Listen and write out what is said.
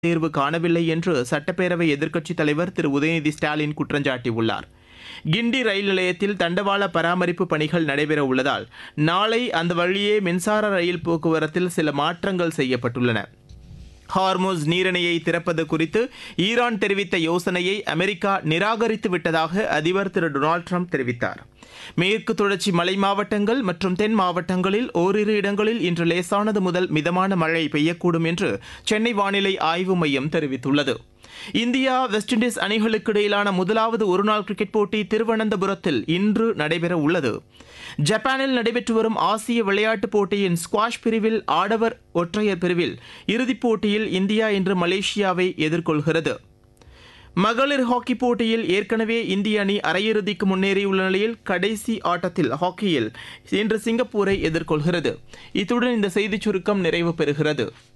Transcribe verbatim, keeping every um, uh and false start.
தேர்வு காணவில்லை என்று சட்டப்பேரவை எதிர்க்கட்சித் தலைவர் திரு உதயநிதி ஸ்டாலின் குற்றஞ்சாட்டியுள்ளார். கிண்டி ரயில் நிலையத்தில் தண்டவாள பராமரிப்பு பணிகள் நடைபெற உள்ளதால் நாளை அந்த வழியே மின்சார ரயில் போக்குவரத்தில் சில மாற்றங்கள் செய்யப்பட்டுள்ளன. ஹார்முஸ் நீரிணையை திறப்பது குறித்து ஈரான் தெரிவித்த யோசனையை அமெரிக்கா நிராகரித்து விட்டதாக அதிபர் திரு டொனால்டு ட்ரம்ப் தெரிவித்தார். மேற்கு தொடர்ச்சி மலை மாவட்டங்கள் மற்றும் தென் மாவட்டங்களில் ஓரிரு இடங்களில் இன்று லேசானது முதல் மிதமான மழை பெய்யக்கூடும் என்று சென்னை வானிலை ஆய்வு மையம் தெரிவித்துள்ளது. இந்தியா வெஸ்ட் இண்டீஸ் அணிகளுக்கு இடையிலான முதலாவது ஒருநாள் கிரிக்கெட் போட்டி திருவனந்தபுரத்தில் இன்று நடைபெற உள்ளது. ஜப்பானில் நடைபெற்று வரும் ஆசிய விளையாட்டுப் போட்டியின் ஸ்குவாஷ் பிரிவில் ஆடவர் ஒற்றையர் பிரிவில் இறுதிப் போட்டியில் இந்தியா இன்று மலேசியாவை எதிர்கொள்கிறது. மகளிர் ஹாக்கி போட்டியில் ஏற்கனவே இந்திய அணி அரையிறுதிக்கு முன்னேறியுள்ள நிலையில் கடைசி ஆட்டத்தில் ஹாக்கியில் இன்று சிங்கப்பூரை எதிர்கொள்கிறது. இத்துடன் இந்த செய்திச் சுருக்கம் நிறைவு பெறுகிறது.